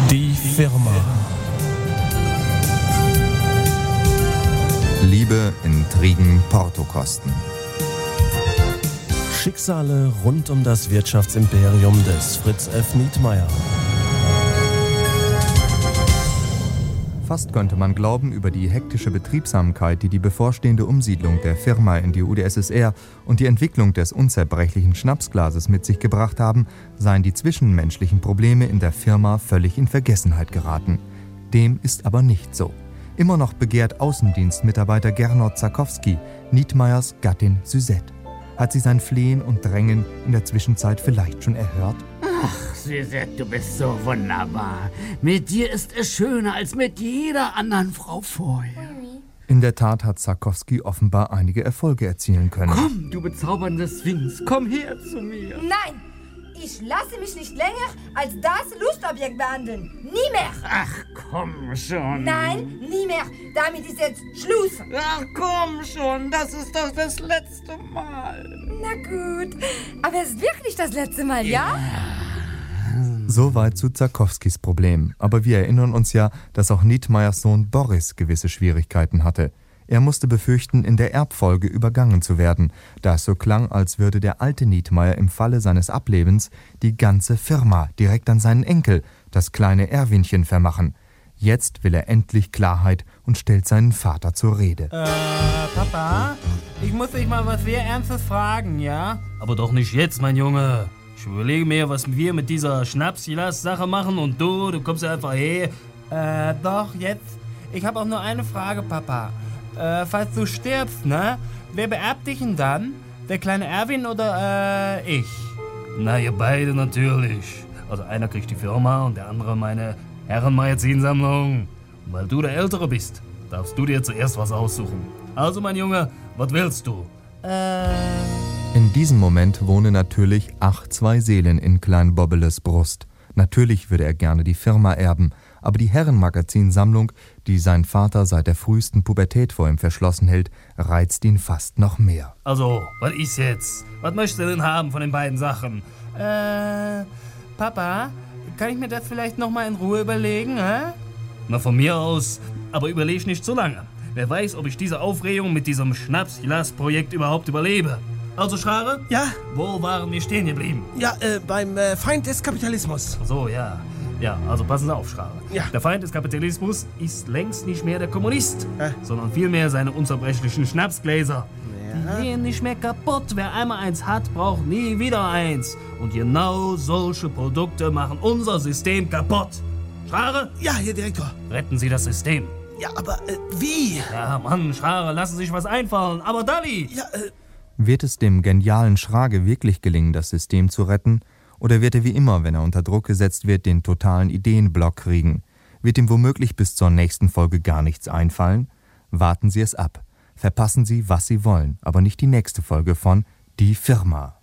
Die Firma. Liebe, Intrigen, Portokosten. Schicksale rund um das Wirtschaftsimperium des Fritz F. Nietmeyer. Fast könnte man glauben, über die hektische Betriebsamkeit, die die bevorstehende Umsiedlung der Firma in die UdSSR und die Entwicklung des unzerbrechlichen Schnapsglases mit sich gebracht haben, seien die zwischenmenschlichen Probleme in der Firma völlig in Vergessenheit geraten. Dem ist aber nicht so. Immer noch begehrt Außendienstmitarbeiter Gernot Zakowski Nietmeyers Gattin Suzette. Hat sie sein Flehen und Drängen in der Zwischenzeit vielleicht schon erhört? Ach, Suzette, du bist so wunderbar. Mit dir ist es schöner als mit jeder anderen Frau vorher. In der Tat hat Zakowski offenbar einige Erfolge erzielen können. Komm, du bezaubernde Sphinx, komm her zu mir. Nein, ich lasse mich nicht länger als das Lustobjekt behandeln. Nie mehr. Ach, komm schon. Nein, nie mehr. Damit ist jetzt Schluss. Ach, komm schon, das ist doch das letzte Mal. Na gut, aber es ist wirklich das letzte Mal, ja? Soweit zu Zakowskis Problem. Aber wir erinnern uns ja, dass auch Nietmeyers Sohn Boris gewisse Schwierigkeiten hatte. Er musste befürchten, in der Erbfolge übergangen zu werden, da es so klang, als würde der alte Nietmeyer im Falle seines Ablebens die ganze Firma direkt an seinen Enkel, das kleine Erwinchen, vermachen. Jetzt will er endlich Klarheit und stellt seinen Vater zur Rede. Papa, ich muss dich mal was sehr Ernstes fragen, ja? Aber doch nicht jetzt, mein Junge. Ich überlege mir, was wir mit dieser Schnaps-Sache machen und du kommst ja einfach her. Doch, jetzt. Ich habe auch nur eine Frage, Papa. Falls du stirbst, ne? Wer beerbt dich denn dann? Der kleine Erwin oder, ich? Na, ihr beide natürlich. Also einer kriegt die Firma und der andere meine Herrenmagazinsammlung. Und weil du der Ältere bist, darfst du dir zuerst was aussuchen. Also, mein Junge, was willst du? In diesem Moment wohnen natürlich 2 Seelen in Klein Bobbeles Brust. Natürlich würde er gerne die Firma erben, aber die Herrenmagazinsammlung, die sein Vater seit der frühesten Pubertät vor ihm verschlossen hält, reizt ihn fast noch mehr. Also, was ist jetzt? Was möchtest du denn haben von den beiden Sachen? Papa, kann ich mir das vielleicht nochmal in Ruhe überlegen, hä? Na, von mir aus, aber überleg nicht zu lange. Wer weiß, ob ich diese Aufregung mit diesem Schnaps-Projekt überhaupt überlebe. Also, Schrare? Ja? Wo waren wir stehen geblieben? Ja, beim Feind des Kapitalismus. So, ja. Ja, also passen Sie auf, Schrare. Ja. Der Feind des Kapitalismus ist längst nicht mehr der Kommunist, sondern vielmehr seine unzerbrechlichen Schnapsgläser. Ja. Die gehen nicht mehr kaputt. Wer einmal eins hat, braucht nie wieder eins. Und genau solche Produkte machen unser System kaputt. Schrare? Ja, Herr Direktor. Retten Sie das System. Ja, aber wie? Ja, Mann, Schrare, lassen Sie sich was einfallen. Aber Dalli! Ja, Wird es dem genialen Schrage wirklich gelingen, das System zu retten? Oder wird er wie immer, wenn er unter Druck gesetzt wird, den totalen Ideenblock kriegen? Wird ihm womöglich bis zur nächsten Folge gar nichts einfallen? Warten Sie es ab. Verpassen Sie, was Sie wollen, aber nicht die nächste Folge von Die Firma.